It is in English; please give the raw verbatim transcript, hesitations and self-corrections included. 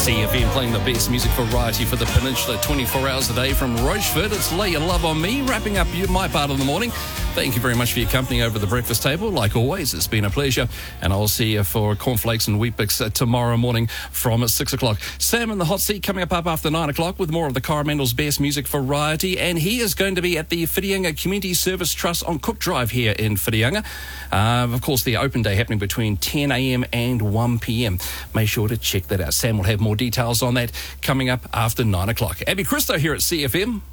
C F M playing the best music variety for the peninsula twenty-four hours a day from Rochefort. It's Lay Your Love on Me, wrapping up my part of the morning. Thank you very much for your company over the breakfast table. Like always, it's been a pleasure. And I'll see you for cornflakes and wheat bix uh, tomorrow morning from six o'clock. Sam in the hot seat coming up, up after nine o'clock with more of the Coromandel's best music variety. And he is going to be at the Whitianga Community Service Trust on Cook Drive here in Whitianga. Uh, of course, the open day happening between ten a.m. and one p.m. Make sure to check that out. Sam will have more details on that coming up after nine o'clock. Abby Christo here at C F M.